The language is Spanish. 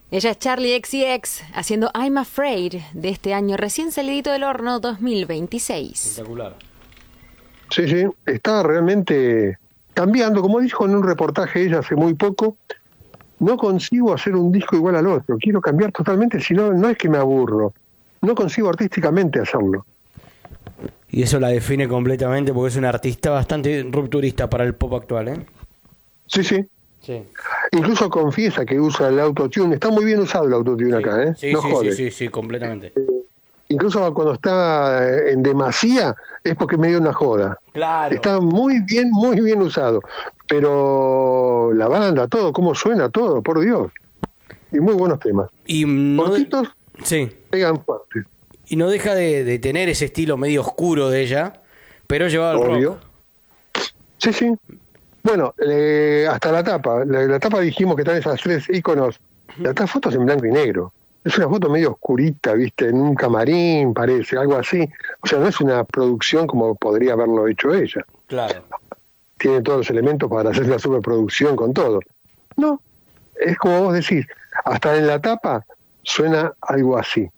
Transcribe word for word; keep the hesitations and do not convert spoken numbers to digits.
Ella es Charli X C X haciendo I'm Afraid de este año recién salidito del horno dos mil veintiséis. Espectacular. Sí, sí, está realmente cambiando, como dijo en un reportaje ella hace muy poco, no consigo hacer un disco igual al otro, quiero cambiar totalmente, si no, no es que me aburro, no consigo artísticamente hacerlo. Y eso la define completamente porque es una artista bastante rupturista para el pop actual, ¿eh? Sí, sí. Sí. Incluso confiesa que usa el autotune, está muy bien usado el autotune Sí. acá, ¿eh? Sí, No sí, jode. sí, sí, sí, completamente. Incluso cuando está en demasía es porque me dio una joda. Claro. Está muy bien, muy bien usado. Pero la banda, todo, cómo suena todo, por Dios. Y muy buenos temas. Y no de... Cortitos, sí. pegan fuerte. Y no deja de, de tener ese estilo medio oscuro de ella, pero llevado al Obvio. rock. Sí, sí. Bueno, eh, hasta la tapa. La, la tapa dijimos que están esas tres iconos. La otra foto es en blanco y negro. Es una foto medio oscurita, ¿viste? En un camarín, parece, algo así. O sea, no es una producción como podría haberlo hecho ella. Claro. Tiene todos los elementos para hacer una superproducción con todo. No, es como vos decís, hasta en la tapa suena algo así.